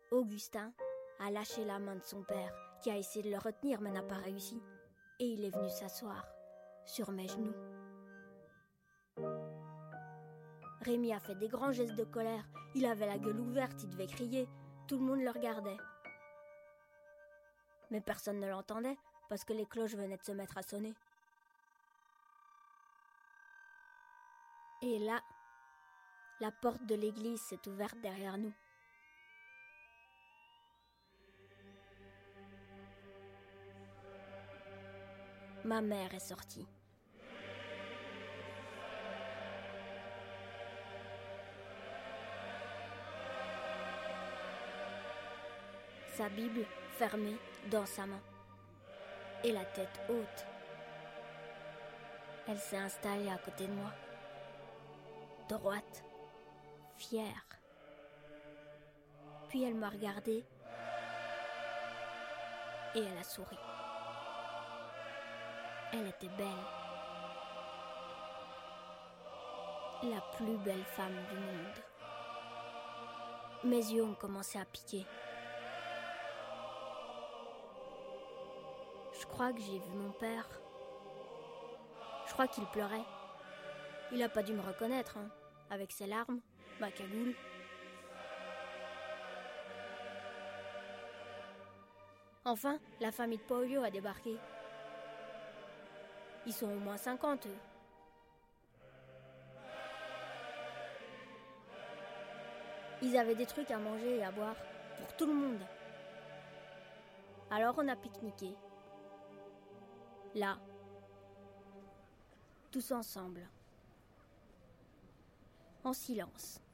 Augustin a lâché la main de son père, qui a essayé de le retenir mais n'a pas réussi. Et il est venu s'asseoir sur mes genoux. Rémi a fait des grands gestes de colère. Il avait la gueule ouverte, il devait crier. Tout le monde le regardait. Mais personne ne l'entendait parce que les cloches venaient de se mettre à sonner. Et là, la porte de l'église s'est ouverte derrière nous. Ma mère est sortie. Sa Bible fermée dans sa main et la tête haute. Elle s'est installée à côté de moi, droite, fière. Puis elle m'a regardée et elle a souri. Elle était belle. La plus belle femme du monde. Mes yeux ont commencé à piquer. Je crois que j'ai vu mon père. Je crois qu'il pleurait. Il a pas dû me reconnaître, hein, avec ses larmes, ma cagoule. Enfin, la famille de Paulio a débarqué. Ils sont au moins 50, eux. Ils avaient des trucs à manger et à boire pour tout le monde. Alors on a pique-niqué. Là, tous ensemble, en silence.